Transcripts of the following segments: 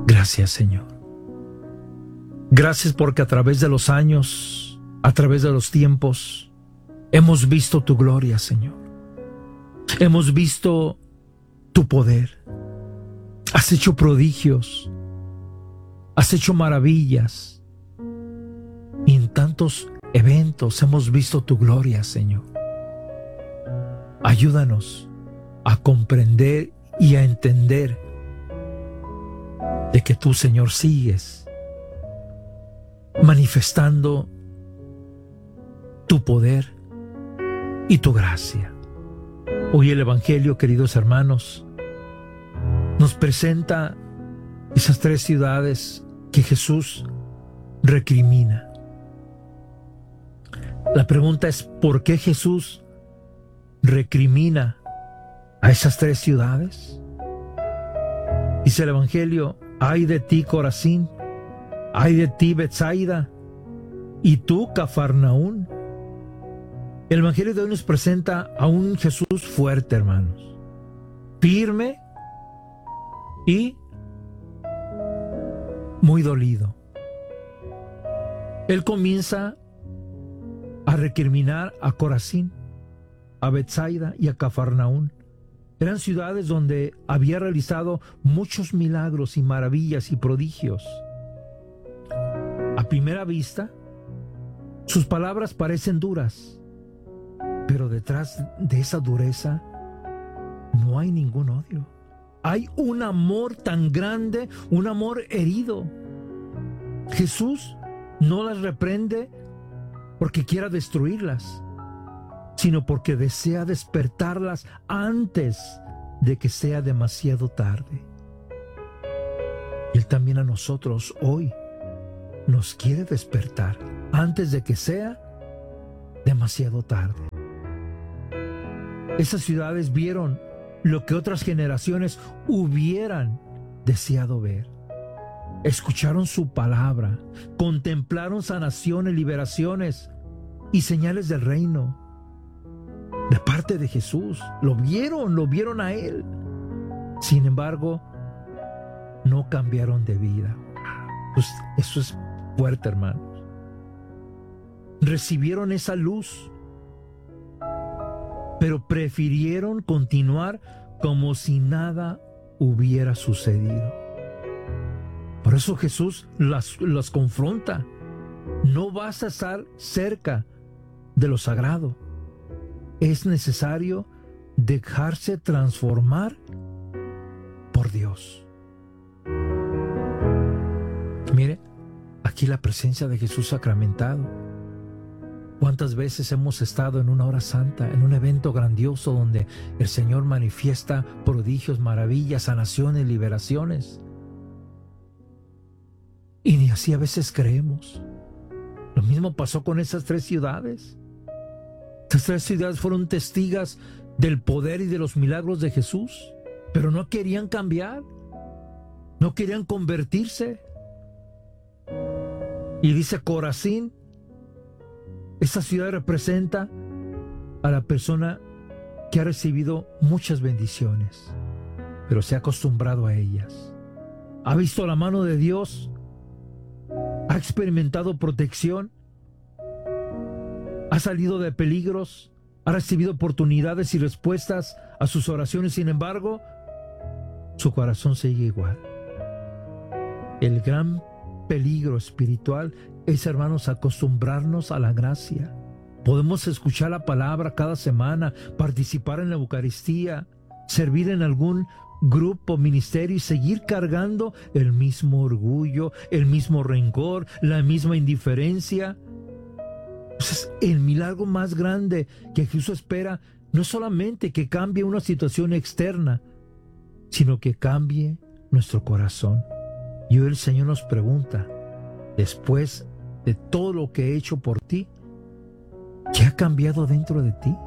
Gracias, Señor. Gracias porque a través de los años, a través de los tiempos, hemos visto tu gloria, Señor. Hemos visto tu poder. Has hecho prodigios. Has hecho maravillas. Y en tantos eventos hemos visto tu gloria, Señor. Ayúdanos a comprender y a entender de que tú, Señor, sigues manifestando tu poder y tu gracia. Hoy el Evangelio, queridos hermanos, nos presenta esas 3 ciudades que Jesús recrimina. La pregunta es, ¿por qué Jesús recrimina a esas 3 ciudades? Dice el Evangelio: ay de ti, Corazín, ay de ti, Betsaida, y tú, Cafarnaún. El Evangelio de hoy nos presenta a un Jesús fuerte, hermanos, firme y muy dolido. Él comienza a recriminar a Corazín, a Betsaida y a Cafarnaún. Eran ciudades donde había realizado muchos milagros y maravillas y prodigios. A primera vista, sus palabras parecen duras, pero detrás de esa dureza no hay ningún odio. Hay un amor tan grande, un amor herido. Jesús no las reprende porque quiera destruirlas, sino porque desea despertarlas antes de que sea demasiado tarde. Él también a nosotros hoy nos quiere despertar antes de que sea demasiado tarde. Esas ciudades vieron lo que otras generaciones hubieran deseado ver. Escucharon su palabra, contemplaron sanaciones, liberaciones y señales del reino de parte de Jesús. Lo vieron a Él. Sin embargo, no cambiaron de vida. Pues eso es fuerte, hermanos. Recibieron esa luz, pero prefirieron continuar como si nada hubiera sucedido. Por eso Jesús las confronta. No vas a estar cerca de lo sagrado. Es necesario dejarse transformar por Dios. Mire, aquí la presencia de Jesús sacramentado. ¿Cuántas veces hemos estado en una hora santa, en un evento grandioso donde el Señor manifiesta prodigios, maravillas, sanaciones, liberaciones? Y ni así a veces creemos. Lo mismo pasó con esas 3 ciudades. Estas 3 ciudades fueron testigas del poder y de los milagros de Jesús, pero no querían cambiar, no querían convertirse. Y dice Corazín, esta ciudad representa a la persona que ha recibido muchas bendiciones, pero se ha acostumbrado a ellas. Ha visto la mano de Dios, ha experimentado protección, ha salido de peligros, ha recibido oportunidades y respuestas a sus oraciones. Sin embargo, su corazón sigue igual. El gran peligro espiritual es, hermanos, acostumbrarnos a la gracia. Podemos escuchar la palabra cada semana, participar en la Eucaristía, servir en algún grupo, ministerio y seguir cargando el mismo orgullo, el mismo rencor, la misma indiferencia. Entonces, el milagro más grande que Jesús espera no es solamente que cambie una situación externa, sino que cambie nuestro corazón. Y hoy el Señor nos pregunta, después de todo lo que he hecho por ti, ¿qué ha cambiado dentro de ti?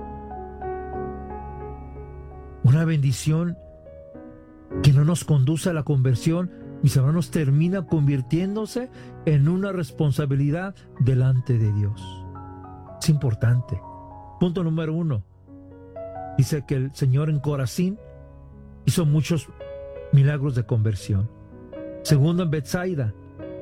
Una bendición que no nos conduce a la conversión, mis hermanos, termina convirtiéndose en una responsabilidad delante de Dios. Es importante. Punto número 1. Dice que el Señor en Corazín hizo muchos milagros de conversión. Segundo, en Betsaida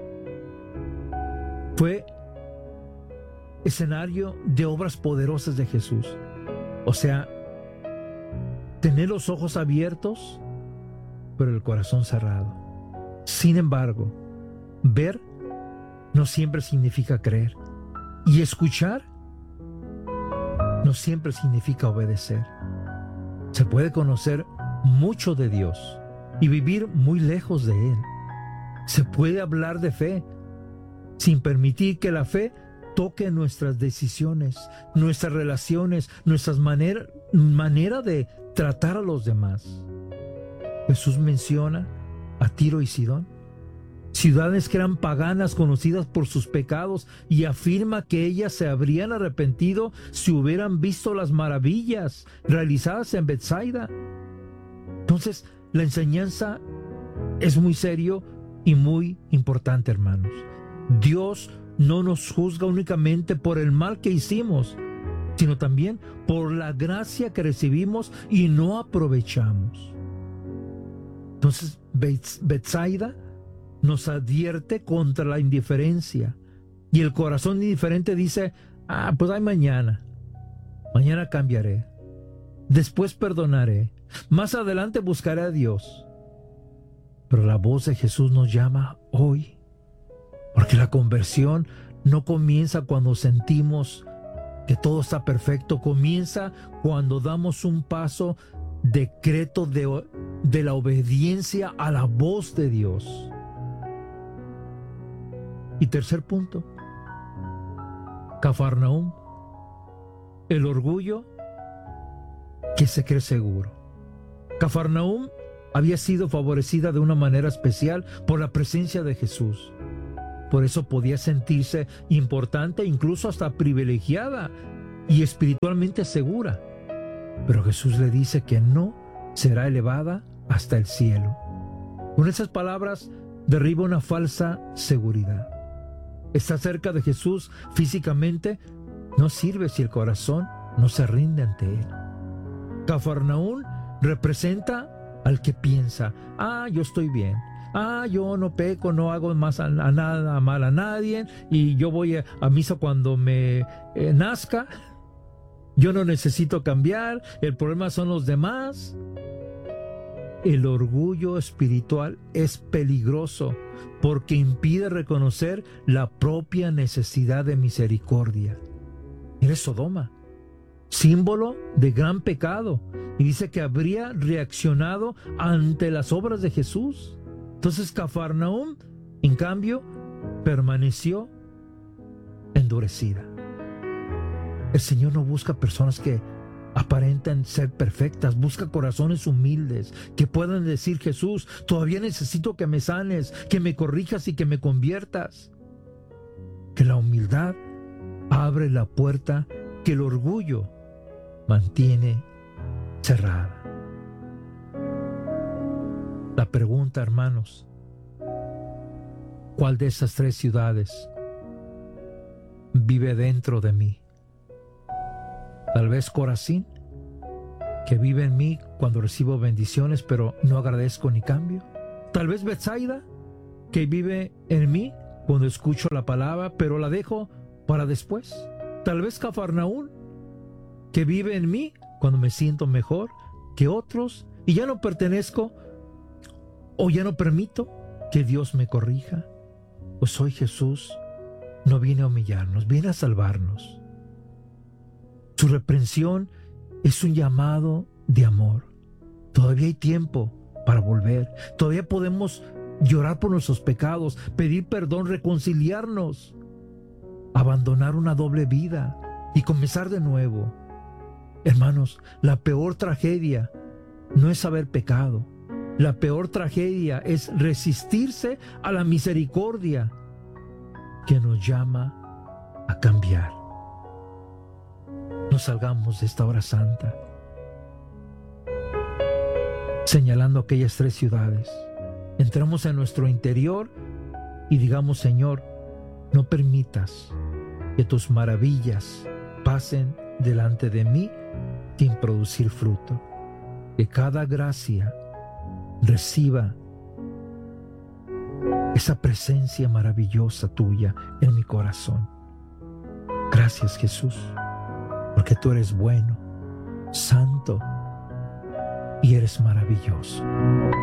fue escenario de obras poderosas de Jesús. O sea, tener los ojos abiertos, pero el corazón cerrado. Sin embargo, ver no siempre significa creer. Y escuchar no siempre significa obedecer. Se puede conocer mucho de Dios y vivir muy lejos de Él. Se puede hablar de fe sin permitir que la fe toque nuestras decisiones, nuestras relaciones, nuestras manera de tratar a los demás. Jesús menciona a Tiro y Sidón, ciudades que eran paganas, conocidas por sus pecados, y afirma que ellas se habrían arrepentido si hubieran visto las maravillas realizadas en Betsaida. Entonces, la enseñanza es muy serio y muy importante, hermanos. Dios no nos juzga únicamente por el mal que hicimos, sino también por la gracia que recibimos y no aprovechamos. Entonces, Betsaida nos advierte contra la indiferencia. Y el corazón indiferente dice, pues hay mañana cambiaré, después perdonaré, más adelante buscaré a Dios. Pero la voz de Jesús nos llama hoy, porque la conversión no comienza cuando sentimos que todo está perfecto, comienza cuando damos un paso decreto de la obediencia a la voz de Dios. Y tercer punto, Cafarnaúm, el orgullo que se cree seguro. Cafarnaúm había sido favorecida de una manera especial por la presencia de Jesús. Por eso podía sentirse importante, incluso hasta privilegiada y espiritualmente segura. Pero Jesús le dice que no será elevada hasta el cielo. Con esas palabras derriba una falsa seguridad. Estar cerca de Jesús físicamente no sirve si el corazón no se rinde ante Él. Cafarnaúm representa al que piensa, yo estoy bien, yo no peco, no hago nada mal a nadie, y yo voy a misa cuando me nazca, yo no necesito cambiar, el problema son los demás. El orgullo espiritual es peligroso porque impide reconocer la propia necesidad de misericordia. Eres Sodoma, símbolo de gran pecado, y dice que habría reaccionado ante las obras de Jesús. Entonces Cafarnaúm, en cambio, permaneció endurecida. El Señor no busca personas que aparentan ser perfectas, busca corazones humildes que puedan decir: Jesús, todavía necesito que me sanes, que me corrijas y que me conviertas. Que la humildad abre la puerta que el orgullo mantiene cerrada. La pregunta, hermanos, ¿cuál de esas tres ciudades vive dentro de mí? Tal vez Corazín, que vive en mí cuando recibo bendiciones, pero no agradezco ni cambio. Tal vez Betsaida, que vive en mí cuando escucho la palabra, pero la dejo para después. Tal vez Cafarnaúm, que vive en mí cuando me siento mejor que otros y ya no pertenezco o ya no permito que Dios me corrija. Pues hoy Jesús no viene a humillarnos, viene a salvarnos. Su reprensión es un llamado de amor. Todavía hay tiempo para volver. Todavía podemos llorar por nuestros pecados, pedir perdón, reconciliarnos, abandonar una doble vida y comenzar de nuevo. Hermanos, la peor tragedia no es haber pecado. La peor tragedia es resistirse a la misericordia que nos llama a cambiar. No salgamos de esta hora santa señalando aquellas tres ciudades. Entramos en nuestro interior y digamos: Señor, no permitas que tus maravillas pasen delante de mí sin producir fruto. Que cada gracia reciba esa presencia maravillosa tuya en mi corazón. Gracias, Jesús, porque tú eres bueno, santo y eres maravilloso.